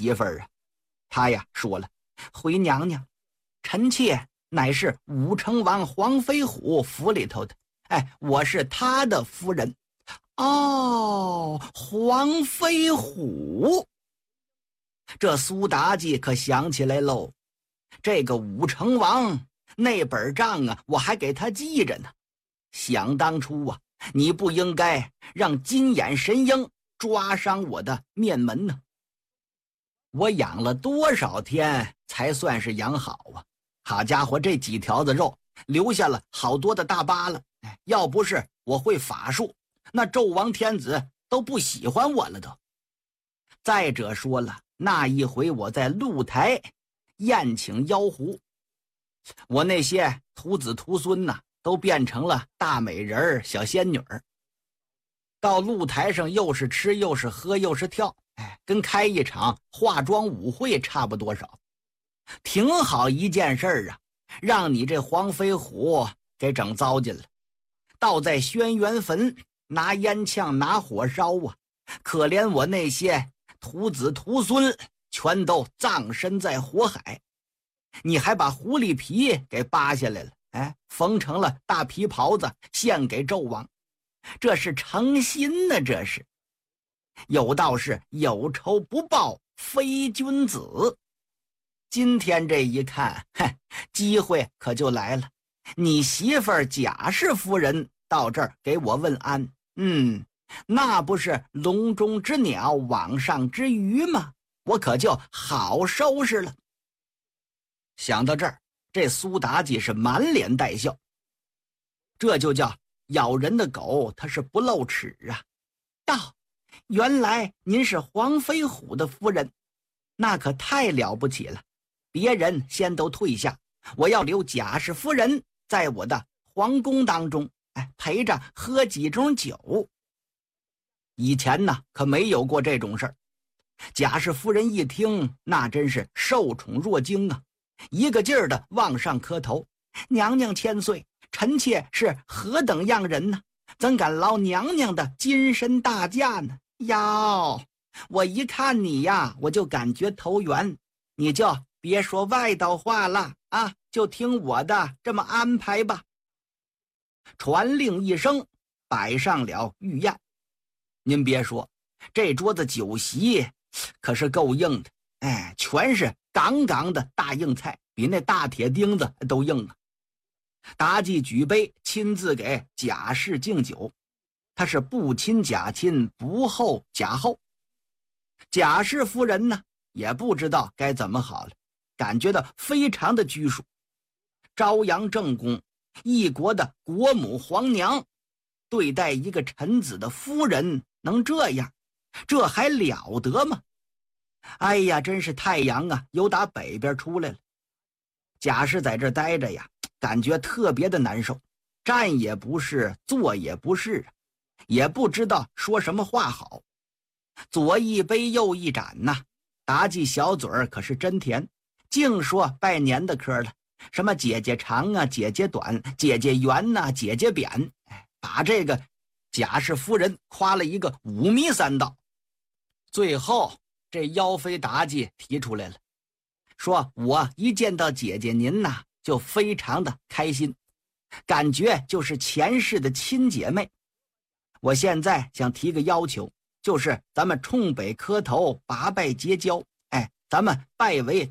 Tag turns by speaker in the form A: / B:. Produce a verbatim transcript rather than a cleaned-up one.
A: 媳妇儿啊。他呀说了，回娘娘，臣妾乃是武成王黄飞虎府里头的，哎，我是他的夫人。哦，黄飞虎。这苏妲己可想起来喽，这个武成王那本账啊，我还给他记着呢。想当初啊，你不应该让金眼神鹰抓伤我的面门呢。我养了多少天才算是养好啊？好家伙，这几条子肉留下了好多的大疤了。要不是我会法术，那纣王天子都不喜欢我了都。再者说了，那一回我在露台宴请妖狐，我那些徒子徒孙呐、啊，都变成了大美人小仙女儿。到露台上又是吃又是喝又是跳，哎，跟开一场化妆舞会差不多少。挺好一件事儿啊，让你这黄飞虎给整糟践了。倒在轩辕坟拿烟枪拿火烧啊，可怜我那些徒子徒孙全都葬身在火海。你还把狐狸皮给扒下来了，哎，缝成了大皮袍子献给纣王，这是诚心呢。这是有道是有仇不报非君子。今天这一看，哼，机会可就来了。你媳妇儿贾氏夫人到这儿给我问安，嗯，那不是笼中之鸟网上之鱼吗？我可就好收拾了。想到这儿，这苏妲己是满脸带笑。这就叫咬人的狗它是不露齿啊。道，原来您是黄飞虎的夫人，那可太了不起了。别人先都退下，我要留贾氏夫人在我的皇宫当中，哎，陪着喝几盅酒。以前呢可没有过这种事儿。贾氏夫人一听，那真是受宠若惊啊，一个劲儿的往上磕头。娘娘千岁，臣妾是何等样人呢？怎敢劳娘娘的金身大驾呢？哟，我一看你呀，我就感觉投缘，你就别说外道话了啊，就听我的这么安排吧。传令一声，摆上了御宴。您别说，这桌子酒席可是够硬的，哎，全是杠杠的大硬菜，比那大铁钉子都硬啊。妲己举杯亲自给贾氏敬酒，他是不亲贾亲，不厚贾厚。贾氏夫人呢也不知道该怎么好了，感觉到非常的拘束。朝阳正宫一国的国母皇娘对待一个臣子的夫人能这样，这还了得吗？哎呀，真是太阳啊由打北边出来了。贾氏在这待着呀，感觉特别的难受，站也不是，坐也不是，也不知道说什么话好。左一杯右一盏呐，妲己小嘴儿可是真甜，净说拜年的嗑了，什么姐姐长啊，姐姐短，姐姐圆呐、啊，姐姐扁，把这个贾氏夫人夸了一个五迷三道。最后这妖妃妲己提出来了，说我一见到姐姐您呐，就非常的开心，感觉就是前世的亲姐妹。我现在想提个要求，就是咱们冲北磕头，拔拜结交，哎，咱们拜为